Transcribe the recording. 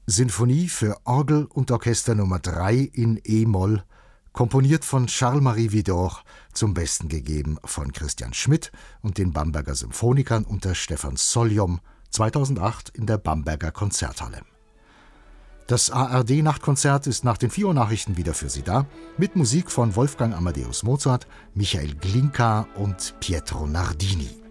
Sinfonie für Orgel und Orchester Nummer 3 in E-Moll, komponiert von Charles-Marie Widor, zum Besten gegeben von Christian Schmidt und den Bamberger Symphonikern unter Stefan Soljom, 2008 in der Bamberger Konzerthalle. Das ARD-Nachtkonzert ist nach den 4 Uhr Nachrichten wieder für Sie da, mit Musik von Wolfgang Amadeus Mozart, Michael Glinka und Pietro Nardini.